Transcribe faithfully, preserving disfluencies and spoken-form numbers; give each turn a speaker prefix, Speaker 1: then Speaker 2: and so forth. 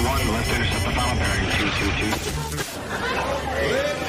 Speaker 1: one, left intercept the final bearing two two two.